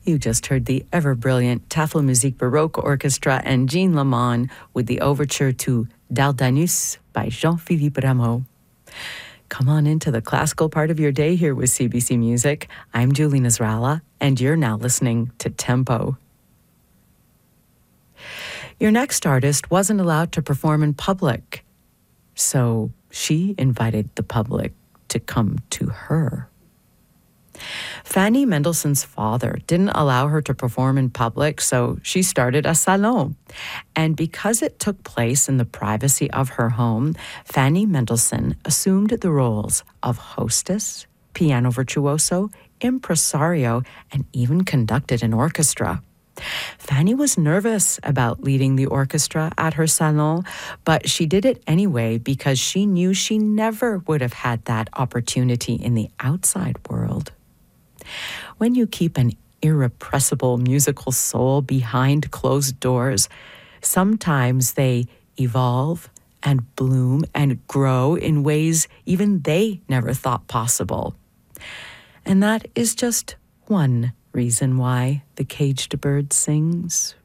You just heard the ever-brilliant Tafel Musique Baroque Orchestra and Jean Lamont with the overture to Dardanus by Jean-Philippe Rameau. Come on into the classical part of your day here with CBC Music. I'm Julie Nasrallah, and you're now listening to Tempo. Your next artist wasn't allowed to perform in public, so she invited the public to come to her. Fanny Mendelssohn's father didn't allow her to perform in public, so she started a salon. And because it took place in the privacy of her home, Fanny Mendelssohn assumed the roles of hostess, piano virtuoso, impresario, and even conducted an orchestra. Fanny was nervous about leading the orchestra at her salon, but she did it anyway because she knew she never would have had that opportunity in the outside world. When you keep an irrepressible musical soul behind closed doors, sometimes they evolve and bloom and grow in ways even they never thought possible. And that is just one reason why the caged bird sings.